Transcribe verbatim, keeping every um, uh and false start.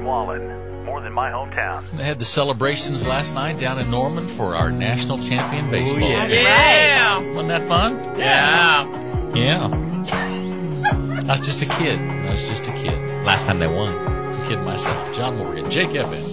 in Wallen, more than my hometown. They had the celebrations last night down in Norman for our national champion baseball Ooh, yeah. team. Yeah. Wasn't that fun? Yeah. Yeah. I was just a kid. I was just a kid. Last time they won. A kid myself. John Morgan, Jake Evans.